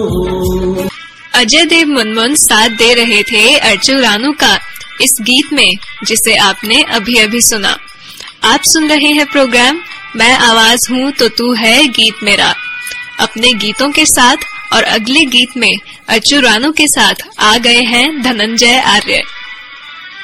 अजय देव मुनमुन साथ दे रहे थे अर्जुन रानू का इस गीत में, जिसे आपने अभी अभी सुना। आप सुन रहे हैं प्रोग्राम मैं आवाज हूँ तो तू है गीत मेरा। अपने गीतों के साथ और अगले गीत में अर्जुन रानू के साथ आ गए हैं धनंजय आर्य।